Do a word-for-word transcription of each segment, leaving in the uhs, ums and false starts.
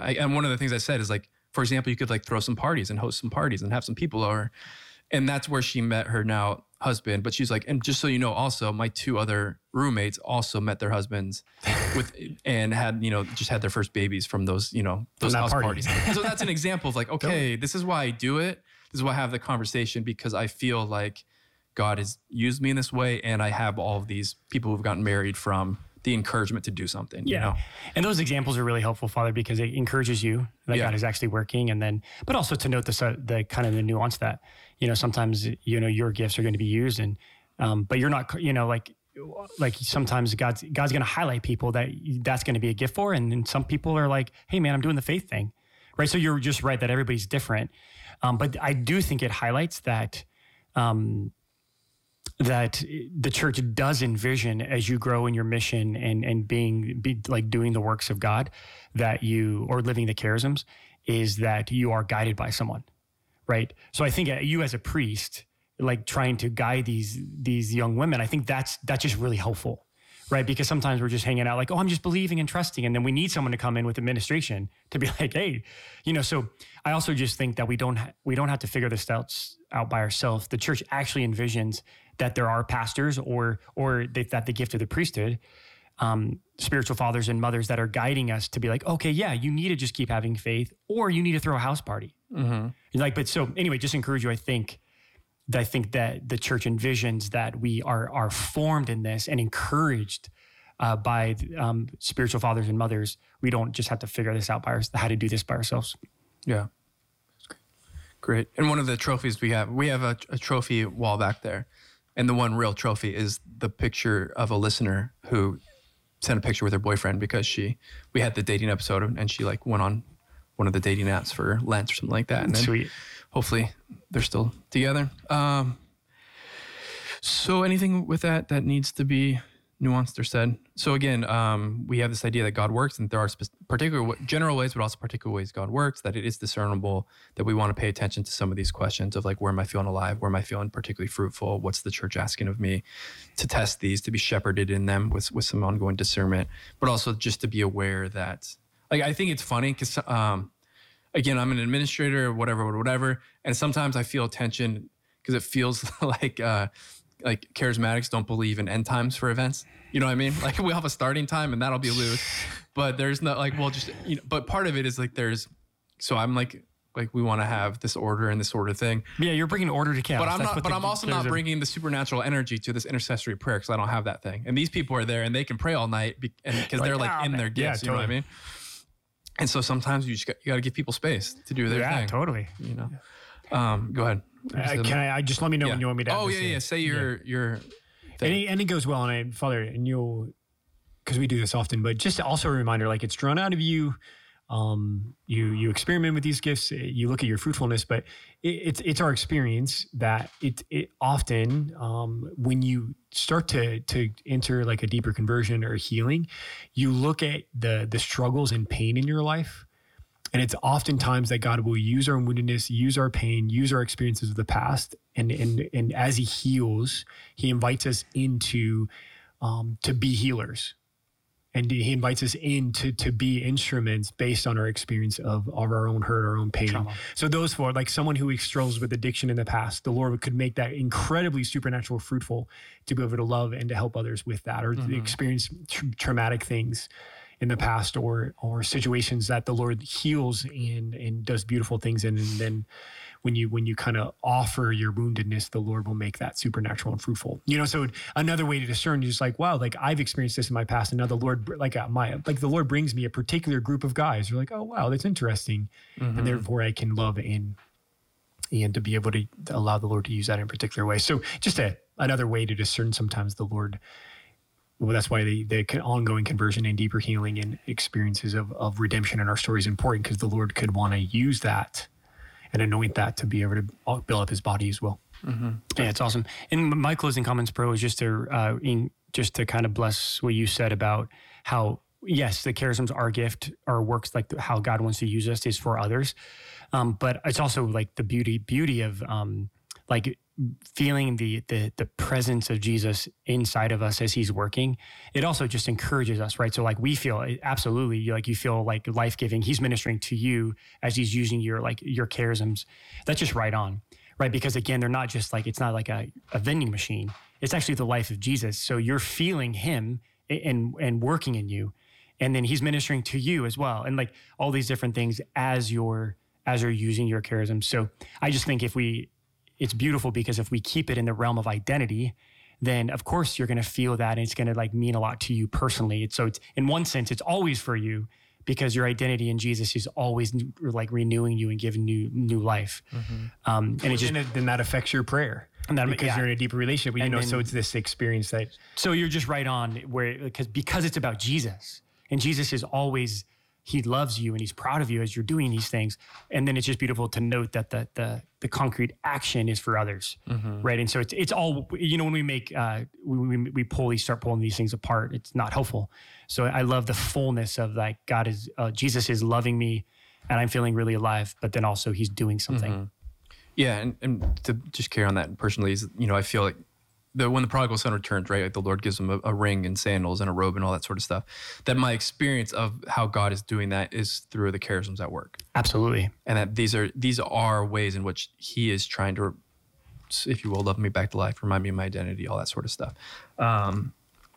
I, and one of the things I said is like, for example, you could like throw some parties and host some parties and have some people over. And that's where she met her now husband. But she's like, and just so you know, also my two other roommates also met their husbands with, and had, you know, just had their first babies from those, you know, those house party. parties. So that's an example of like, okay, this is why I do it. This is why I have the conversation, because I feel like God has used me in this way. And I have all of these people who've gotten married from the encouragement to do something, yeah. you know? And those examples are really helpful, Father, because it encourages you that yeah. God is actually working. And then, but also to note the, the kind of the nuance that, you know, sometimes, you know, your gifts are going to be used and, um, but you're not, you know, like, like sometimes God's, God's going to highlight people that that's going to be a gift for. And then some people are like, hey man, I'm doing the faith thing. Right. So you're just right that everybody's different. Um, but I do think it highlights that, um, that the church does envision as you grow in your mission and, and being be, like doing the works of God that you, or living the charisms, is that you are guided by someone, right? So I think you as a priest, like trying to guide these, these young women, I think that's, that's just really helpful, right? Because sometimes we're just hanging out like, oh, I'm just believing and trusting. And then we need someone to come in with administration to be like, hey, you know, so I also just think that we don't, ha- we don't have to figure this out, out by ourselves. The church actually envisions that there are pastors or, or they, that the gift of the priesthood, um, spiritual fathers and mothers that are guiding us to be like, okay, yeah, you need to just keep having faith, or you need to throw a house party. Mm-hmm. Like, but so anyway, just encourage you. I think that I think that the church envisions that we are, are formed in this and encouraged uh, by um, spiritual fathers and mothers. We don't just have to figure this out by our, how to do this by ourselves. Yeah. Great. And one of the trophies we have, we have a, a trophy wall back there. And the one real trophy is the picture of a listener who sent a picture with her boyfriend because she, we had the dating episode and she like went on one of the dating apps for Lent or something like that. And then Sweet. Hopefully they're still together. Um, so anything with that that needs to be nuanced or said? So again, um, we have this idea that God works, and there are spe- particular w- general ways, but also particular ways God works, that it is discernible, that we want to pay attention to some of these questions of like, where am I feeling alive? Where am I feeling particularly fruitful? What's the church asking of me? To test these, to be shepherded in them with, with some ongoing discernment, but also just to be aware that, like, I think it's funny because, um, again, I'm an administrator or whatever, or whatever. And sometimes I feel tension because it feels like, uh, like charismatics don't believe in end times for events. You know what I mean? Like we have a starting time and that'll be loose, but there's not like, well, just, you know, but part of it is like, there's, so I'm like, like we want to have this order and this sort of thing. Yeah. You're bringing order to chaos. But I'm That's not, but the, I'm also not bringing the supernatural energy to this intercessory prayer because I don't have that thing. And these people are there and they can pray all night be, and because they're like, like oh, in man. their gifts, yeah, you totally. know what I mean? And so sometimes you just got, you got to give people space to do their yeah, thing. Yeah, totally. You know, um, go ahead. Uh, can I, I just let me know yeah. when you want me to? Oh yeah, yeah. Say your yeah. your. And it, and it goes well, and I, Father, and you'll, because we do this often, but just also a reminder, like it's drawn out of you. Um, you you experiment with these gifts. You look at your fruitfulness, but it, it's it's our experience that it it often um, when you start to to enter like a deeper conversion or healing, you look at the the struggles and pain in your life. And it's oftentimes that God will use our woundedness, use our pain, use our experiences of the past. And and and as he heals, he invites us into um, to be healers. And he invites us in to, to be instruments based on our experience of, of our own hurt, our own pain. Trauma. So those four, like someone who struggles with addiction in the past, the Lord could make that incredibly supernatural fruitful to be able to love and to help others with that, or mm-hmm. to experience tra- traumatic things in the past, or or situations that the Lord heals and and does beautiful things in. And then when you when you kind of offer your woundedness, the Lord will make that supernatural and fruitful. You know, so another way to discern is just like, wow, like I've experienced this in my past, and now the Lord, like uh, my like the Lord brings me a particular group of guys. You're like, oh wow, that's interesting, mm-hmm. and therefore I can love and and to be able to allow the Lord to use that in a particular way. So just a another way to discern sometimes the Lord. Well, that's why the, the ongoing conversion and deeper healing and experiences of, of redemption in our story is important, because the Lord could want to use that and anoint that to be able to build up his body as well. Mm-hmm. Yeah, it's awesome. And my closing comments, Pro, is just to uh, in, just to kind of bless what you said about how, yes, the charisms are a gift, or works like the, how God wants to use us is for others. Um, but it's also like the beauty beauty of um, like feeling the, the the presence of Jesus inside of us as he's working, it also just encourages us, right? So like we feel absolutely like you feel like life-giving. He's ministering to you as he's using your like your charisms. That's just right on, right? Because again, they're not just like, it's not like a, a vending machine. It's actually the life of Jesus. So you're feeling him and and working in you. And then he's ministering to you as well. And like all these different things as you're as you're using your charisms. So I just think if we it's beautiful because if we keep it in the realm of identity, then of course you're going to feel that and it's going to like mean a lot to you personally. It's, so it's in one sense, it's always for you because your identity in Jesus is always like renewing you and giving you new life. Mm-hmm. Um, and it just, and it, then that affects your prayer and that, because yeah. you're in a deeper relationship with, you And know, then- so it's this experience that so you're just right on where, because, because it's about Jesus and Jesus is always, he loves you and he's proud of you as you're doing these things. And then it's just beautiful to note that the the, the concrete action is for others, mm-hmm. right? And so it's it's all, you know, when we make, uh, we, we, we pull these, start pulling these things apart, it's not helpful. So I love the fullness of like, God is, uh, Jesus is loving me and I'm feeling really alive, but then also he's doing something. Mm-hmm. Yeah, and, and to just carry on that personally, is, you know, I feel like the when the prodigal son returns, right, like the Lord gives him a, a ring and sandals and a robe and all that sort of stuff. That my experience of how God is doing that is through the charisms at work, Absolutely. and that these are these are ways in which He is trying to, if you will, love me back to life, remind me of my identity, all that sort of stuff. Um,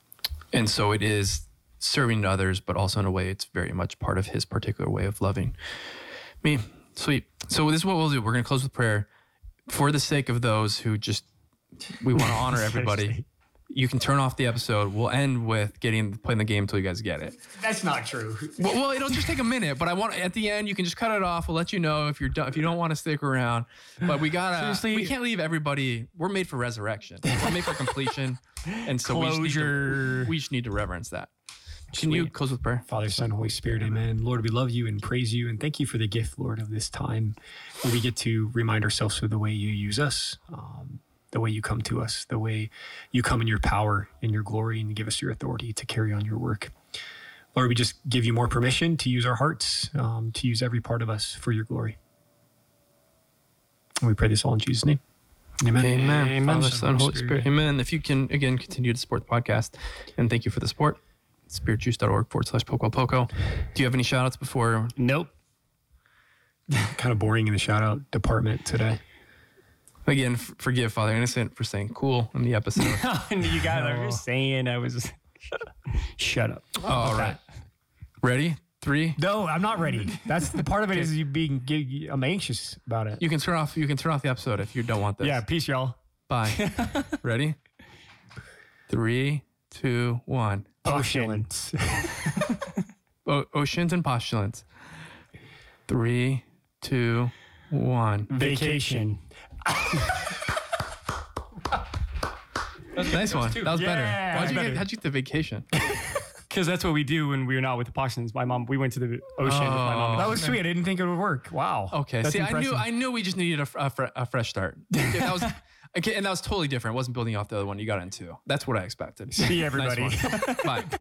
and so it is serving others, but also in a way, it's very much part of His particular way of loving me. Sweet. So this is what we'll do. We're going to close with prayer for the sake of those who just. We want to honor everybody. You can turn off the episode. We'll end with getting playing the game until you guys get it. that's not true. Well, well, it'll just take a minute, but I want at the end you can just cut it off. We'll let you know if you're done, if you don't want to stick around. But we gotta. Seriously? We can't leave everybody. We're made for resurrection. We're made for completion, and so we just, need Closure. to, we just need to reverence that. Can you close with prayer? Father, Son, Holy Spirit, amen. Lord, we love you and praise you and thank you for the gift, Lord, of this time where we get to remind ourselves of the way you use us, um, the way you come to us, the way you come in your power and your glory and give us your authority to carry on your work. Lord, we just give you more permission to use our hearts, um, to use every part of us for your glory. And we pray this all in Jesus' name. Amen. Amen. Amen. Father, Son, Holy Spirit. Amen. If you can, again, continue to support the podcast, and thank you for the support. spiritjuice.org forward slash Poco Poco. Do you have any shout outs before? Nope. Kind of boring in the shout out department today. Again, f- forgive Father Innocent for saying cool in the episode. You guys are just saying I was. Shut up. Shut up. All right. Ready? Three. No, I'm not ready. That's the part of it is you being, I'm anxious about it. You can turn off. You can turn off the episode if you don't want this. Yeah. Peace, y'all. Bye. Ready? Three, two, one. Ocean. O- oceans and postulants. Three, two, one. Vacation. Nice one. That was Yeah, better. How'd you better. get? How'd you get the vacation? Because that's what we do when we're not with the Poxtons. My mom, we went to the ocean with my mom. That was sweet. I didn't think it would work. Wow. Okay. That's See, impressive. I knew. I knew we just needed a, fr- a, fr- a fresh start. Okay, that was. Okay, and that was totally different. It wasn't building off the other one you got into. That's what I expected. See everybody. Nice one. Bye.